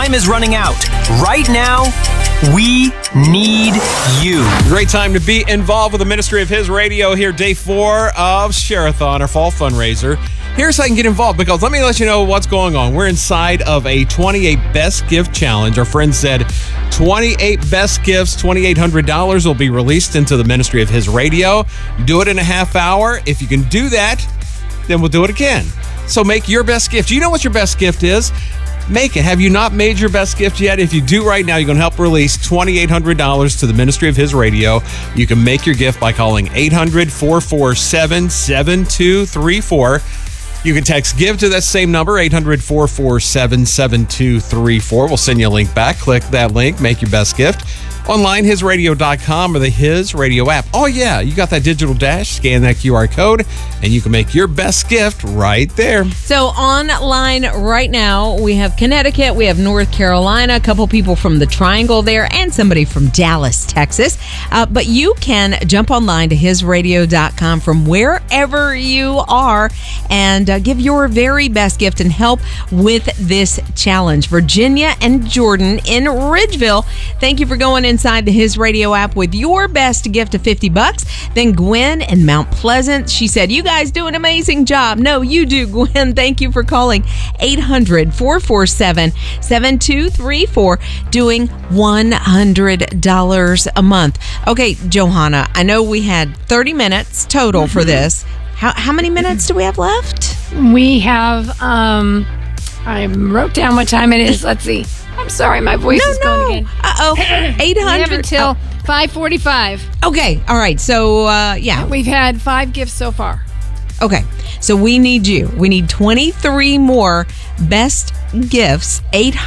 time is running out. Right now, we need you. Great time to be involved with the Ministry of His Radio here, day 4 of Share-a-thon, our fall fundraiser. Here's how you can get involved, because let me let you know what's going on. We're inside of a 28 Best Gift Challenge. Our friend said 28 best gifts, $2,800 will be released into the Ministry of His Radio. Do it in a half hour. If you can do that, then we'll do it again. So make your best gift. You know what your best gift is? Make it. Have you not made your best gift yet? If you do right now, you're going to help release $2,800 to the Ministry of His Radio. You can make your gift by calling 800-447-7234. You can text GIVE to that same number, 800-447-7234. We'll send you a link back. Click that link, make your best gift. Online, hisradio.com or the His Radio app. Oh, yeah, you got that digital dash. Scan that QR code, and you can make your best gift right there. So online right now, we have Connecticut, we have North Carolina, a couple people from the Triangle there, and somebody from Dallas, Texas. But you can jump online to hisradio.com from wherever you are and give your very best gift and help with this challenge. Virginia and Jordan in Ridgeville, thank you for going inside the His Radio app with your best gift of $50. Then Gwen in Mount Pleasant, she said, you guys do an amazing job. No, you do, Gwen. Thank you for calling 800-447-7234, doing $100 a month. Okay, Johanna, I know we had 30 minutes total for this. How many minutes do we have left? We have, I wrote down what time it is. Let's see. I'm sorry, my voice is going again. 800. We have until 5:45. Okay, all right. So, yeah. We've had 5 gifts so far. Okay, so we need you. We need 23 more best gifts.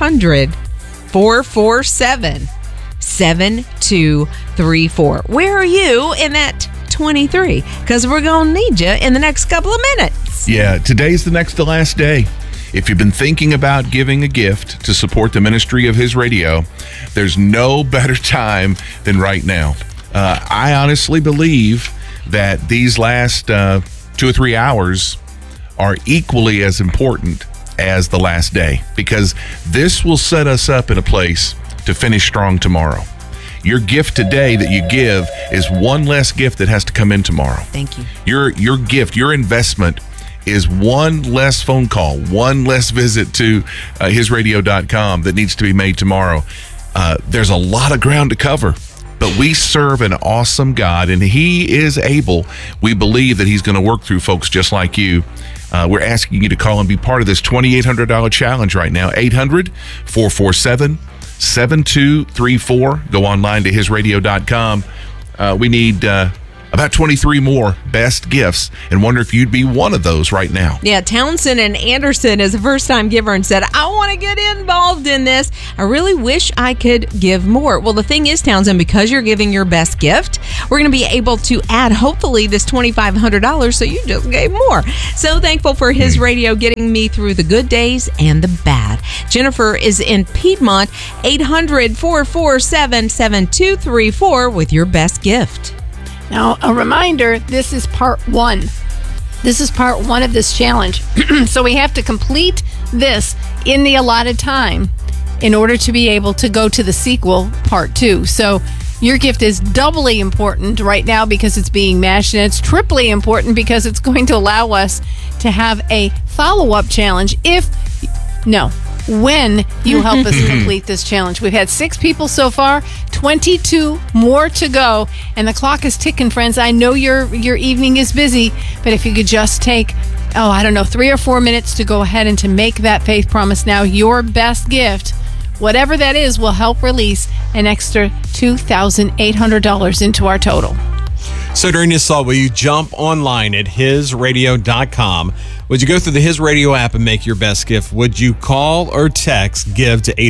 800-447-7234. Where are you in that 23? Because we're going to need you in the next couple of minutes. Yeah, today's the next to last day. If you've been thinking about giving a gift to support the Ministry of His Radio, there's no better time than right now. I honestly believe that these last 2 or 3 hours are equally as important as the last day, because this will set us up in a place to finish strong tomorrow. Your gift today that you give is one less gift that has to come in tomorrow. Thank you. Your gift, your investment is one less phone call, one less visit to hisradio.com that needs to be made tomorrow. There's a lot of ground to cover, but we serve an awesome God, and He is able. We believe that He's going to work through folks just like you. We're asking you to call and be part of this $2,800 challenge right now. 800-447-7234. Go online to hisradio.com. We need about 23 more best gifts, and wonder if you'd be one of those right now. Yeah, Townsend and Anderson is a first-time giver and said, I want to get involved in this. I really wish I could give more. Well, the thing is, Townsend, because you're giving your best gift, we're going to be able to add, hopefully, this $2,500, so you just gave more. So thankful for His Radio getting me through the good days and the bad. Jennifer is in Piedmont, 800-447-7234 with your best gift. Now, a reminder, this is part 1. This is part 1 of this challenge. So we have to complete this in the allotted time in order to be able to go to the sequel, part 2. So your gift is doubly important right now because it's being matched, and it's triply important because it's going to allow us to have a follow-up challenge when you help us complete this challenge. We've had 6 people so far, 22 more to go, and the clock is ticking, friends. I know your evening is busy, but if you could just take, 3 or 4 minutes to go ahead and to make that faith promise now, your best gift, whatever that is, will help release an extra $2,800 into our total. So during this song, will you jump online at hisradio.com? Would you go through the His Radio app and make your best gift? Would you call or text GIVE to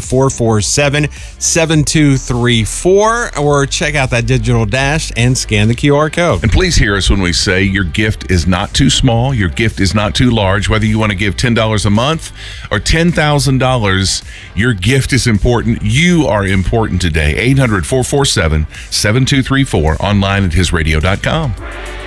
800-447-7234, or check out that digital dash and scan the QR code? And please hear us when we say your gift is not too small, your gift is not too large. Whether you want to give $10 a month or $10,000, your gift is important. You are important today. 800-447-7234, online at hisradio.com.